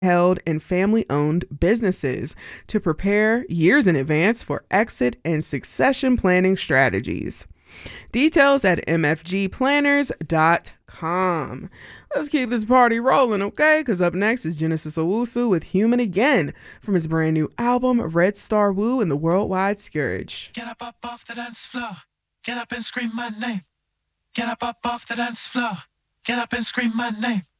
held and family owned businesses to prepare years in advance for exit and succession planning strategies. Details at mfgplanners.com. Let's keep this party rolling, okay? Because up next is Genesis Owusu with Human Again from his brand new album, Red Star Woo and the Worldwide Scourge. Get up off the dance floor. Get up and scream my name. Get up off the dance floor. Get up and scream my name.